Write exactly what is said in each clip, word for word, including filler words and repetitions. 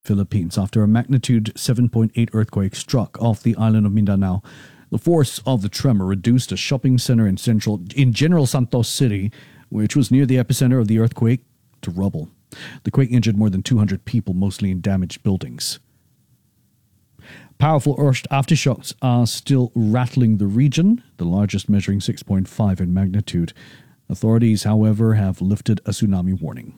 Philippines after a magnitude seven point eight earthquake struck off the island of Mindanao. The force of the tremor reduced a shopping center in central in General Santos City, which was near the epicenter of the earthquake, to rubble. The quake injured more than two hundred people, mostly in damaged buildings. Powerful earth aftershocks are still rattling the region, the largest measuring six point five in magnitude. Authorities, however, have lifted a tsunami warning.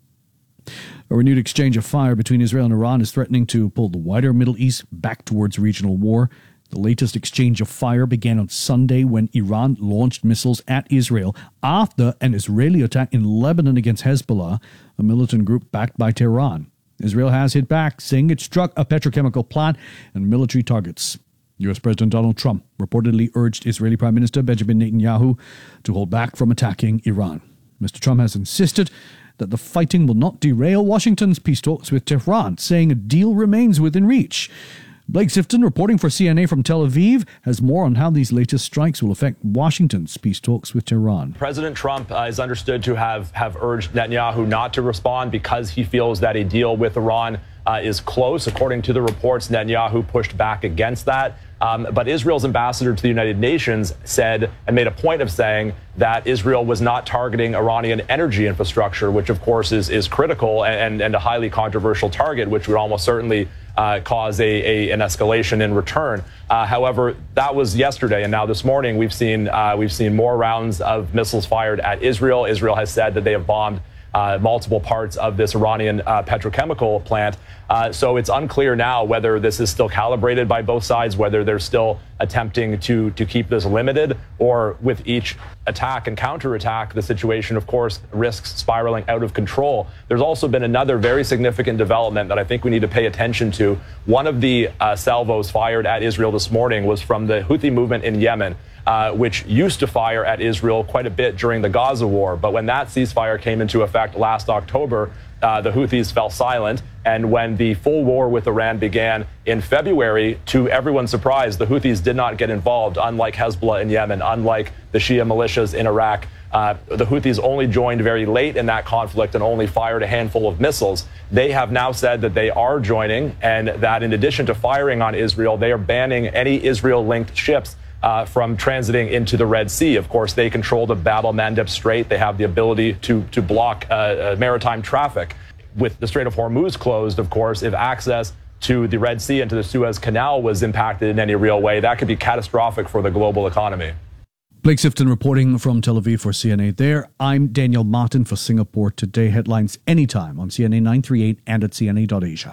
A renewed exchange of fire between Israel and Iran is threatening to pull the wider Middle East back towards regional war. The latest exchange of fire began on Sunday when Iran launched missiles at Israel after an Israeli attack in Lebanon against Hezbollah, a militant group backed by Tehran. Israel has hit back, saying it struck a petrochemical plant and military targets. U S President Donald Trump reportedly urged Israeli Prime Minister Benjamin Netanyahu to hold back from attacking Iran. Mister Trump has insisted that the fighting will not derail Washington's peace talks with Tehran, saying a deal remains within reach. Blake Sifton, reporting for C N A from Tel Aviv, has more on how these latest strikes will affect Washington's peace talks with Tehran. President Trump uh, is understood to have, have urged Netanyahu not to respond because he feels that a deal with Iran uh, is close. According to the reports, Netanyahu pushed back against that. Um, but Israel's ambassador to the United Nations said and made a point of saying that Israel was not targeting Iranian energy infrastructure, which, of course, is, is critical and, and a highly controversial target, which would almost certainly uh, cause a, a, an escalation in return. Uh, however, that was yesterday. And now this morning, we've seen uh, we've seen more rounds of missiles fired at Israel. Israel has said that they have bombed Uh, multiple parts of this Iranian uh, petrochemical plant. Uh, so it's unclear now whether this is still calibrated by both sides, whether they're still attempting to to keep this limited, or with each attack and counterattack, the situation, of course, risks spiraling out of control. There's also been another very significant development that I think we need to pay attention to. One of the uh, salvos fired at Israel this morning was from the Houthi movement in Yemen, Uh, which used to fire at Israel quite a bit during the Gaza war. But when that ceasefire came into effect last October, uh, the Houthis fell silent. And when the full war with Iran began in February, to everyone's surprise, the Houthis did not get involved, unlike Hezbollah in Yemen, unlike the Shia militias in Iraq. Uh, the Houthis only joined very late in that conflict and only fired a handful of missiles. They have now said that they are joining, and that in addition to firing on Israel, they are banning any Israel-linked ships Uh, from transiting into the Red Sea. Of course, they control the Bab el-Mandeb Strait. They have the ability to to block uh, uh, maritime traffic. With the Strait of Hormuz closed, of course, if access to the Red Sea and to the Suez Canal was impacted in any real way, that could be catastrophic for the global economy. Blake Sifton reporting from Tel Aviv for C N A there. I'm Daniel Martin for Singapore Today. Headlines anytime on C N A nine thirty-eight and at C N A dot Asia.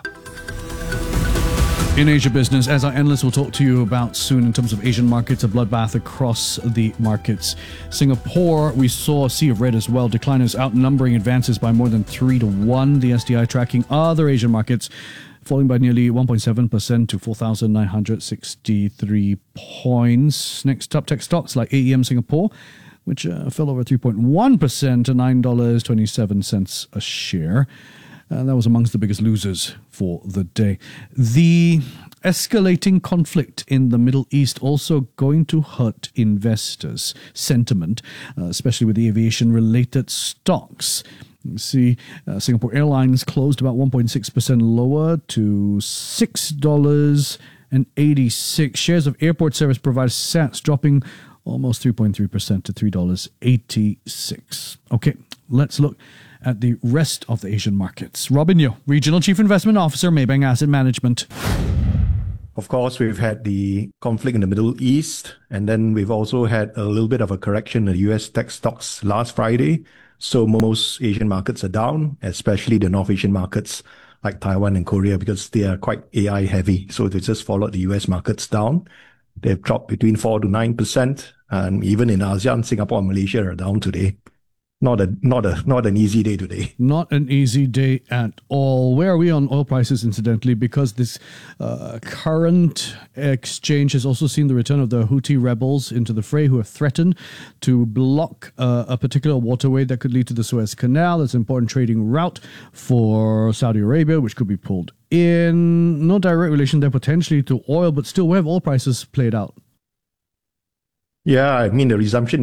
In Asia business, as our analysts will talk to you about soon in terms of Asian markets, a bloodbath across the markets. Singapore, we saw a sea of red as well, decliners outnumbering advances by more than three to one. The S D I tracking other Asian markets falling by nearly one point seven percent to four thousand nine hundred sixty-three points. Next up, tech stocks like A E M Singapore, which uh, fell over three point one percent to nine dollars and twenty-seven cents a share. And that was amongst the biggest losers for the day. The escalating conflict in the Middle East also going to hurt investors' sentiment, uh, especially with the aviation-related stocks. You see, uh, Singapore Airlines closed about one point six percent lower to six dollars and eighty-six cents. Shares of airport service provider S A T S dropping almost three point three percent to three dollars and eighty-six cents. Okay, let's look at the rest of the Asian markets. Robin Yeo, Regional Chief Investment Officer, Maybank Asset Management. Of course, we've had the conflict in the Middle East, and then we've also had a little bit of a correction in the U S tech stocks last Friday. So most Asian markets are down, especially the North Asian markets like Taiwan and Korea, because they are quite A I heavy. So they just followed the U S markets down. They've dropped between four to nine percent. And even in ASEAN, Singapore and Malaysia are down today. Not a not a not an easy day today. Not an easy day at all. Where are we on oil prices, incidentally? Because this uh, current exchange has also seen the return of the Houthi rebels into the fray, who have threatened to block uh, a particular waterway that could lead to the Suez Canal. It's an important trading route for Saudi Arabia, which could be pulled in. No direct relation there potentially to oil, but still, where have oil prices played out? Yeah, I mean, the resumption